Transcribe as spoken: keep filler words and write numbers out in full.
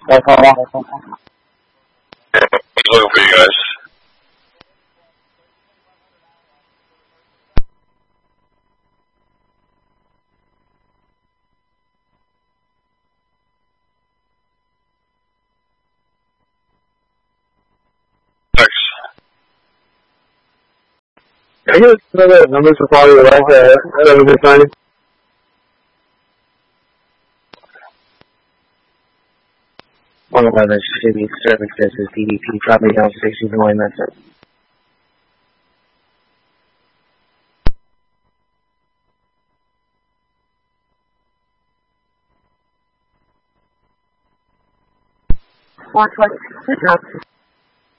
That's all right. He's looking for you guys. Thanks. I guess some of the numbers are probably well. Uh, that was a good signing. One eleven distribute services is D D P, probably down sixty going, that's it. Watch what?